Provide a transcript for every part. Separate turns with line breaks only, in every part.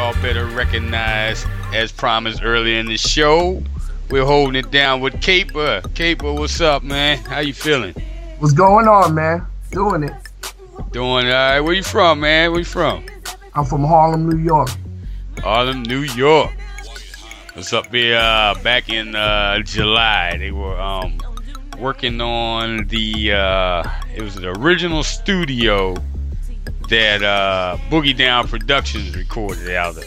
y'all better recognize, as promised earlier in the show, we're holding it down with Caper. Caper, what's up, man? How you feeling?
What's going on, man? Doing it.
Doing all right. Where you from, man? Where you from?
I'm from Harlem, New York.
Harlem, New York. What's up here? Back in July, they were working on the it was the original studio that Boogie Down Productions recorded out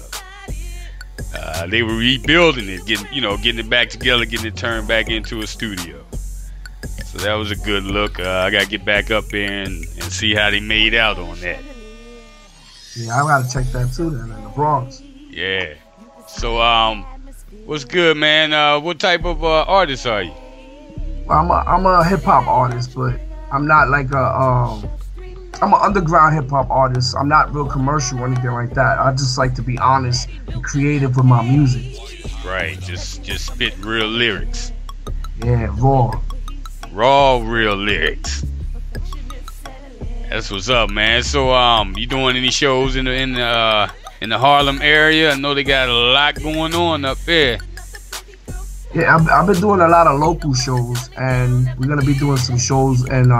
of. They were rebuilding it, getting it back together, getting it turned back into a studio. So that was a good look. I gotta get back up there and see how they made out on that.
Yeah, I gotta check that too then in the Bronx.
Yeah. So what's good, man? What type of artist are you?
Well, I'm a hip hop artist, but I'm not like I'm an underground hip hop artist. I'm not real commercial or anything like that. I just like to be honest and creative with my music.
Right, just spit real lyrics.
Yeah, raw.
Raw, real lyrics. That's what's up, man. So you doing any shows in the Harlem area? I know they got a lot going on up there.
Yeah, I've been doing a lot of local shows, and we're gonna be doing some shows in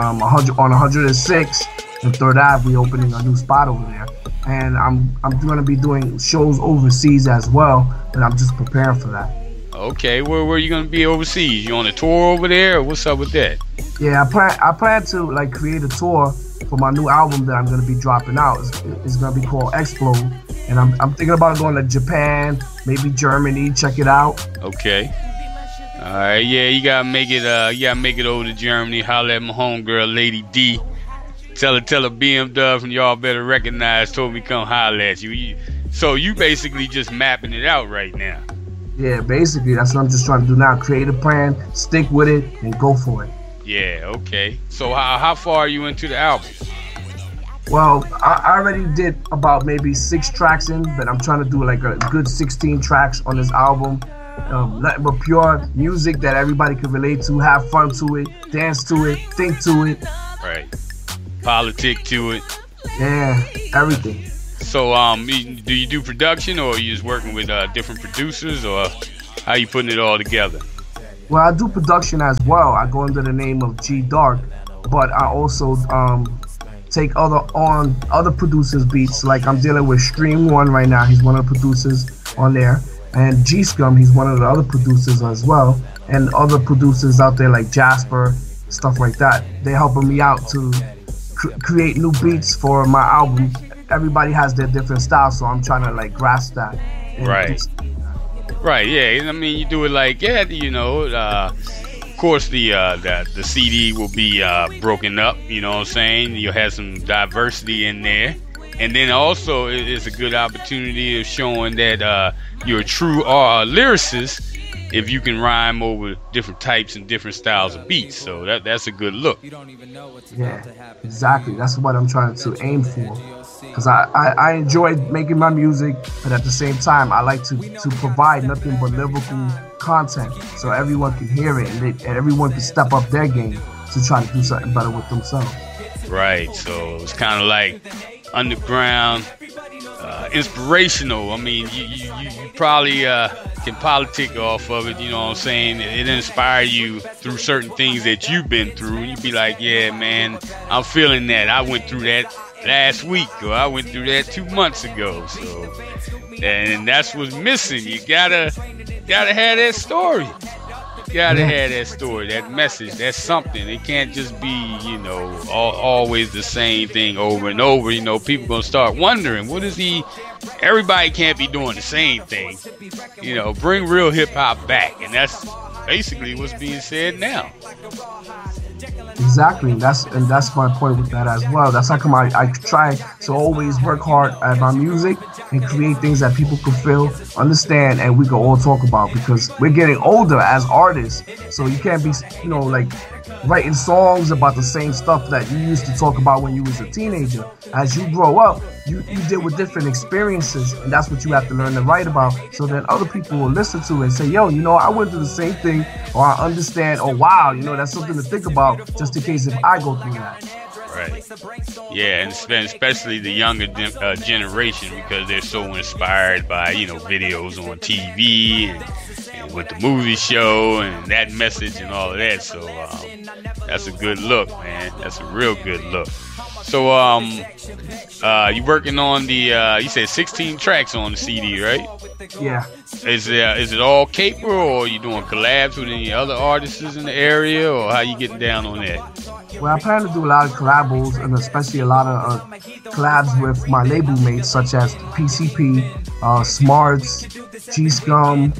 106 and 3rd Ave. We opening a new spot over there, and I'm gonna be doing shows overseas as well, and I'm just preparing for that.
Okay, where are you gonna be overseas? You on a tour over there, or what's up with that?
Yeah, I plan to like create a tour for my new album that I'm gonna be dropping out. It's gonna be called Explode, and I'm thinking about going to Japan, maybe Germany, check it out.
Okay. All right, yeah, you gotta make it over to Germany. Holler at my homegirl, Lady D. Tell her BMW and y'all better recognize. Told me come holler at you. So you basically just mapping it out right now.
Yeah, basically that's what I'm just trying to do now. Create a plan, stick with it, and go for it.
Yeah, okay. So how far are you into the album?
Well, I already did about maybe 6 tracks in, but I'm trying to do like a good 16 tracks on this album. Nothing but pure music that everybody can relate to, have fun to it, dance to it, think to it.
Right. Politic to it.
Yeah, everything.
So do you do production, or are you just working with different producers, or how you putting it all together?
Well, I do production as well. I go under the name of G Dark, but I also take other producers' beats. Like I'm dealing with Stream One right now. He's one of the producers on there. And G Scum, he's one of the other producers as well, and other producers out there like Jasper, stuff like that. They're helping me out to create new beats for my album. Everybody has their different styles, so I'm trying to like grasp that.
Right. Right. Yeah. I mean, you do it like of course the CD will be broken up. You know what I'm saying? You'll have some diversity in there. And then also, it's a good opportunity of showing that you're a true lyricist if you can rhyme over different types and different styles of beats. So that's a good look.
Yeah, exactly. That's what I'm trying to aim for. Because I enjoy making my music, but at the same time, I like to provide nothing but lyrical content so everyone can hear it and everyone can step up their game to try to do something better with themselves.
Right. So it's kind of like underground, inspirational. I mean, you probably can politic off of it, you know what I'm saying? It inspires you through certain things that you've been through. You be like, yeah, man, I'm feeling that. I went through that last week, or I went through that 2 months ago. So, and that's what's missing. You gotta have that story. Gotta have that story, that message, that's something. It can't just be, always the same thing over and over. People gonna start wondering, what is he? Everybody can't be doing the same thing. Bring real hip hop back, and that's basically what's being said now.
Exactly, and that's my point with that as well. That's how come I try to always work hard at my music and create things that people can feel, understand, and we can all talk about, because we're getting older as artists. So you can't be, like writing songs about the same stuff that you used to talk about when you was a teenager. As you grow up, you deal with different experiences, and that's what you have to learn to write about, so that other people will listen to it and say, yo, I went through the same thing, or I understand, or wow, that's something to think about, just in case if I go through that.
Right. Yeah, and especially the younger generation, because they're so inspired by, you know, videos on TV and with the movie show and that message and all of that. So that's a good look, man. That's a real good look. So you working on the you said 16 tracks on the CD, right?
Yeah.
Is it all Caper, or are you doing collabs with any other artists in the area, or how you getting down on that?
Well, I plan to do a lot of collabs, and especially a lot of collabs with my label mates, such as PCP, Smarts, G Scum,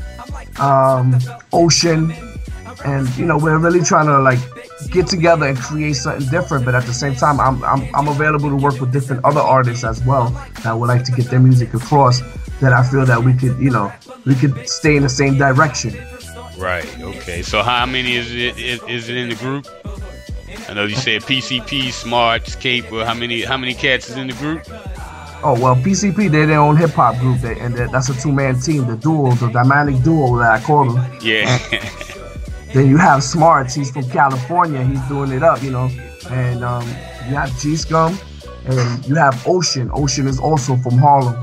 Ocean, and you know, we're really trying to like get together and create something different. But at the same time, I'm available to work with different other artists as well that would like to get their music across. That I feel that we could stay in the same direction.
Right. Okay. So how many is it in the group? I know you said PCP, Smarts, Caper. How many cats is in the group?
Oh well, PCP, they're their own hip hop group, that's a 2-man team, the duo, the dynamic duo that I call them.
Yeah.
Then you have Smarts. He's from California. He's doing it up, you know. And you have G Scum, and you have Ocean. Ocean is also from Harlem.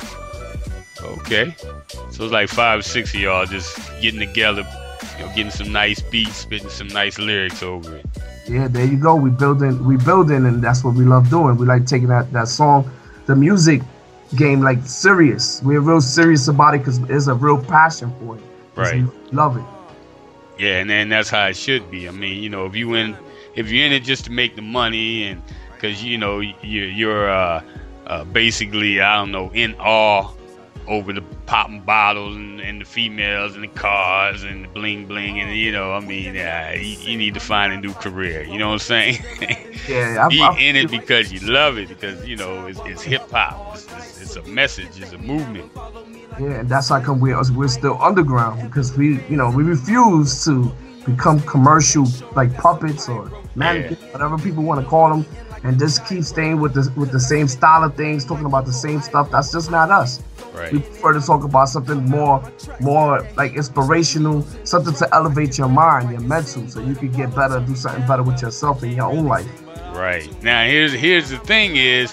Okay, so it's like 5 or 6 of y'all just getting together, you know, getting some nice beats, spitting some nice lyrics over it.
Yeah, there you go. We building, and that's what we love doing. We like taking that song, the music game, like serious. We're real serious about it because there's a real passion for it.
Right.
We love it.
Yeah, and then that's how it should be. I mean, you know, if you're in it just to make the money, and because you know you're basically, I don't know, in awe over the popping bottles and the females and the cars and the bling bling, and you know, I mean, you need to find a new career. You know what I'm saying?
Yeah,
be in it because you love it, because you know it's hip hop. It's a message. It's a movement.
Yeah, and that's how come we're still underground, because we refuse to become commercial like puppets or mannequins, whatever people want to call them, and just keep staying with the same style of things, talking about the same stuff. That's just not us.
Right.
We prefer to talk about something more like inspirational, something to elevate your mind, your mental, so you can get better, do something better with yourself in your own life.
Right. Now here's the thing is,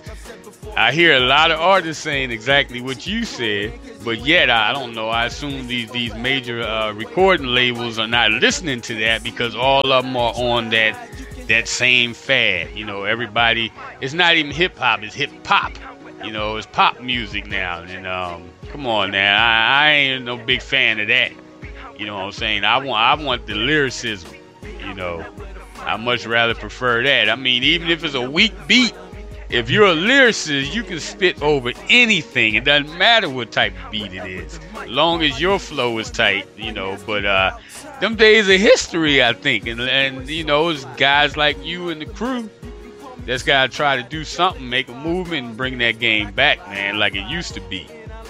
I hear a lot of artists saying exactly what you said, but yet I don't know. I assume these major recording labels are not listening to that, because all of them are on that same fad. You know, everybody. It's not even hip hop. It's hip hop. You know, it's pop music now. And come on now, I ain't no big fan of that. You know what I'm saying? I want the lyricism. You know, I much rather prefer that. I mean, even if it's a weak beat, if you're a lyricist, you can spit over anything. It doesn't matter what type of beat it is, as long as your flow is tight. You know, but them days are history, I think, and you know, it's guys like you and the crew that's gotta try to do something, make a movement, and bring that game back, man, like it used to be.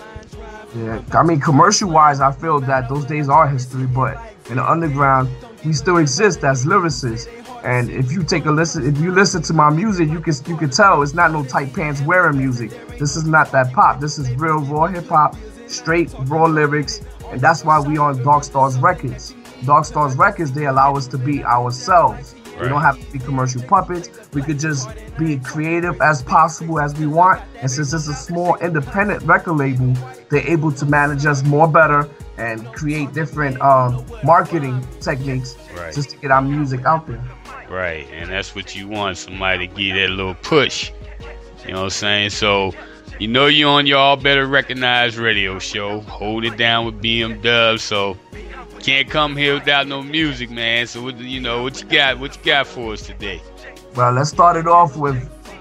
Yeah, I mean, commercial-wise, I feel that those days are history, but in the underground, we still exist as lyricists. And if you listen to my music, you can tell it's not no tight pants wearing music. This is not that pop. This is real raw hip hop, straight raw lyrics, and that's why we on Dark Stars Records. Dark Stars Records, they allow us to be ourselves. Right. We don't have to be commercial puppets. We could just be creative as possible as we want. And since it's a small independent record label, they're able to manage us more better and create different marketing techniques, right, just to get our music out there.
Right, and that's what you want, somebody to give that little push. You know what I'm saying? So, you know, you're on your All Better Recognized radio show. Hold it down with BM Dub. So, can't come here without no music, man. So, what you got? What you got for us today?
Well, let's start it off with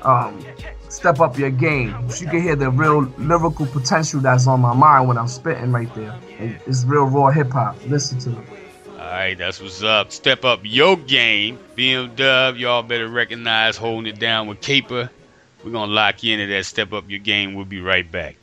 Step Up Your Game. You can hear the real lyrical potential that's on my mind when I'm spitting right there. And it's real raw hip hop. Listen to it.
All right, that's what's up. Step Up Your Game. BM Dub, y'all better recognize, holding it down with Caper. We're going to lock you into that Step Up Your Game. We'll be right back.